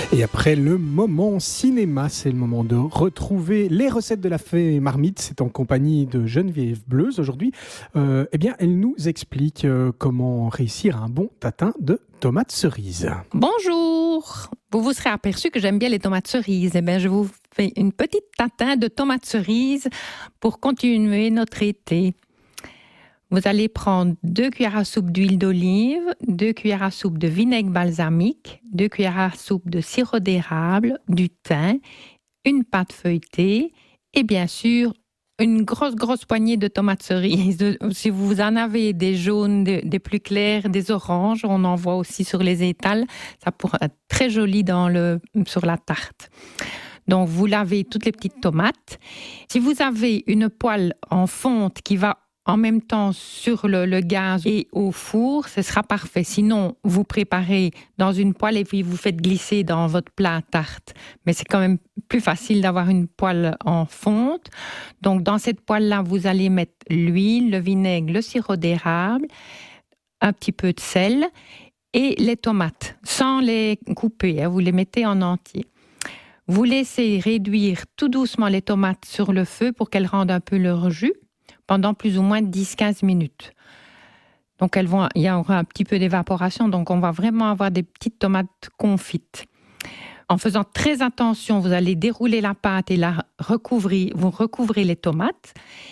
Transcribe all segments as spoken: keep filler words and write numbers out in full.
Et après le moment cinéma, c'est le moment de retrouver les recettes de la fée Marmite. C'est en compagnie de Geneviève Bleuze aujourd'hui. Euh, eh bien, elle nous explique euh, comment réussir un bon tatin de tomates cerises. Bonjour. Vous vous serez aperçu que j'aime bien les tomates cerises. Eh bien, je vous fais une petite tatin de tomates cerises pour continuer notre été. Vous allez prendre deux cuillères à soupe d'huile d'olive, deux cuillères à soupe de vinaigre balsamique, deux cuillères à soupe de sirop d'érable, du thym, une pâte feuilletée et bien sûr une grosse, grosse poignée de tomates cerises. Si vous en avez des jaunes, des, des plus clairs, des oranges, on en voit aussi sur les étals. Ça pourrait être très joli dans le, sur la tarte. Donc, vous lavez toutes les petites tomates. Si vous avez une poêle en fonte qui va en même temps sur le, le gaz et au four, ce sera parfait. Sinon, vous préparez dans une poêle et puis vous faites glisser dans votre plat à tarte. Mais c'est quand même plus facile d'avoir une poêle en fonte. Donc, dans cette poêle-là, vous allez mettre l'huile, le vinaigre, le sirop d'érable, un petit peu de sel et les tomates, sans les couper. Hein, vous les mettez en entier. Vous laissez réduire tout doucement les tomates sur le feu pour qu'elles rendent un peu leur jus pendant plus ou moins dix à quinze minutes. Donc, elles vont, il y aura un petit peu d'évaporation, donc on va vraiment avoir des petites tomates confites. En faisant très attention, vous allez dérouler la pâte et la recouvrir, vous recouvrez les tomates,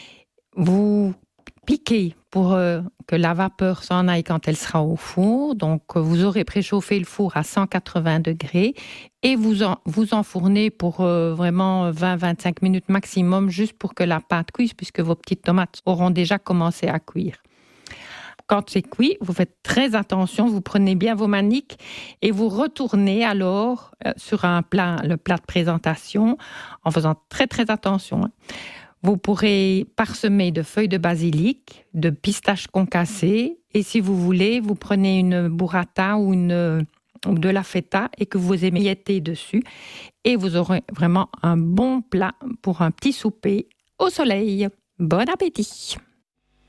vous piquez pour euh, que la vapeur s'en aille quand elle sera au four. Donc, vous aurez préchauffé le four à cent quatre-vingts degrés et vous, en, vous enfournez pour euh, vraiment vingt à vingt-cinq minutes maximum, juste pour que la pâte cuise, puisque vos petites tomates auront déjà commencé à cuire. Quand c'est cuit, vous faites très attention, vous prenez bien vos maniques et vous retournez alors euh, sur un plat, le plat de présentation, en faisant très très attention. Hein. Vous pourrez parsemer de feuilles de basilic, de pistaches concassées, et si vous voulez, vous prenez une burrata ou, une, ou de la feta et que vous émiettez dessus, et vous aurez vraiment un bon plat pour un petit souper au soleil. Bon appétit!